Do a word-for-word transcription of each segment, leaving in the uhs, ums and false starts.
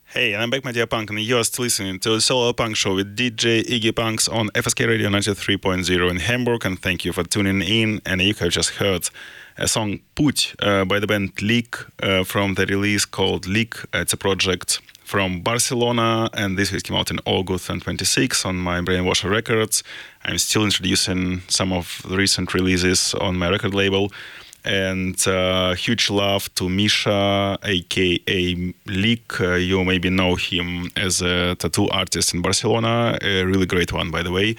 Hey, and I'm back, my dear punk, and you're still listening to the Solo Punk Show with D J Iggy Punks on F S K Radio ninety-three point zero in Hamburg, and thank you for tuning in. And you have just heard a song Put uh, by the band Leak uh, from the release called Leak. It's a project from Barcelona, and this came out in August twenty-sixth on my Brainwasher Records. I'm still introducing some of the recent releases on my record label. And uh, huge love to Misha, aka Leak. Uh, you maybe know him as a tattoo artist in Barcelona. A really great one, by the way.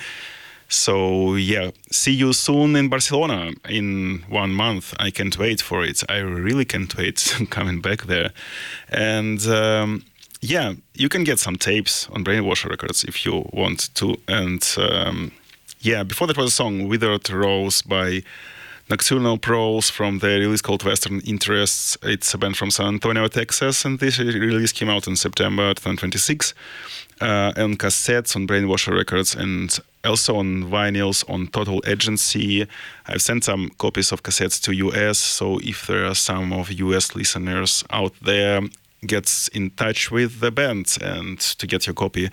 So yeah, see you soon in Barcelona in one month. I can't wait for it. I really can't wait coming back there. And um, yeah, you can get some tapes on Brainwasher Records if you want to. And um, yeah, before that was a song Withered Rose by Nocturnal Prowls from the release called Western Interests. It's a band from San Antonio, Texas, and this release came out in September twenty twenty-six uh, on cassettes on Brainwasher Records and also on vinyls on Total Agency. I've sent some copies of cassettes to U S, so if there are some of U S listeners out there, get in touch with the band and to get your copy.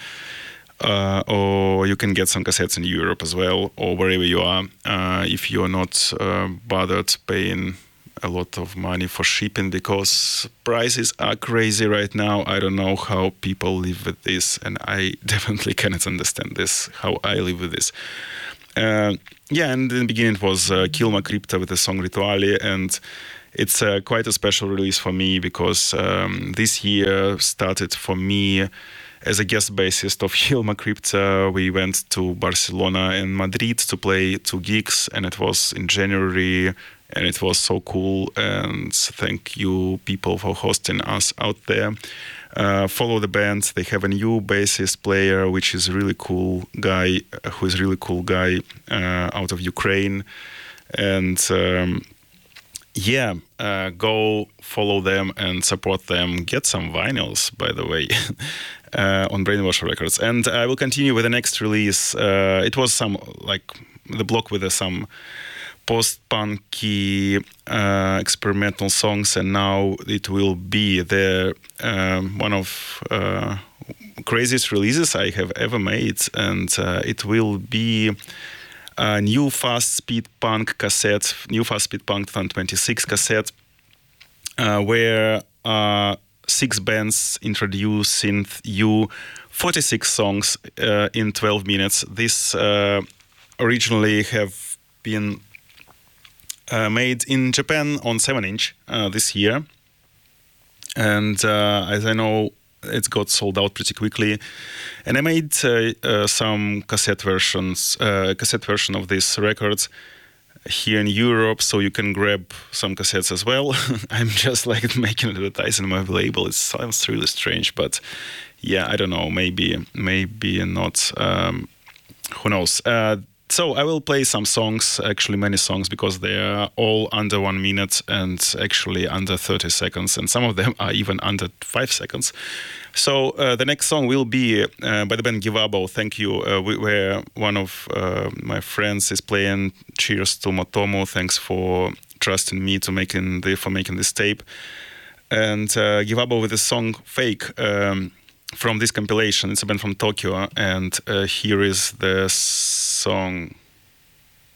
Uh, or you can get some cassettes in Europe as well, or wherever you are, uh, if you're not uh, bothered paying a lot of money for shipping, because prices are crazy right now. I don't know how people live with this, and I definitely cannot understand this, how I live with this. Uh, yeah, and in the beginning it was uh, Kilma Crypta with the song Rituali, and it's uh, quite a special release for me because um, this year started for me as a guest bassist of Hilma Crypta. We went to Barcelona and Madrid to play two gigs, and it was in January, and it was so cool. And thank you, people, for hosting us out there. Uh, follow the band. They have a new bassist player, which is a really cool guy, who is a really cool guy uh, out of Ukraine. And um, yeah, uh, go follow them and support them. Get some vinyls, by the way. Uh, on Brainwasher Records. And I will continue with the next release. Uh, it was some, like, the block with uh, some post-punky uh, experimental songs, and now it will be the um, one of uh, craziest releases I have ever made, and uh, it will be a new fast speed punk cassette, new fast speed punk twenty twenty-six cassette, uh, where uh, six bands introducing you forty-six songs uh, in twelve minutes. This uh, originally have been uh, made in Japan on seven inch uh, this year. And uh, as I know, it got sold out pretty quickly. And I made uh, uh, some cassette versions, uh, cassette version of these records here in Europe, so you can grab some cassettes as well. I'm just like making advertising my label. It sounds really strange, but yeah, I don't know. Maybe, maybe not. Um, who knows? Uh, so I will play some songs, actually many songs, because they are all under one minute and actually under thirty seconds, and some of them are even under five seconds. So uh, the next song will be uh, by the band Givabo. Thank you. Uh, we, where one of uh, my friends is playing. Cheers to Motomo. Thanks for trusting me to making the, for making this tape. And uh, Givabo with the song Fake um, from this compilation. It's a band from Tokyo, and uh, here is the song.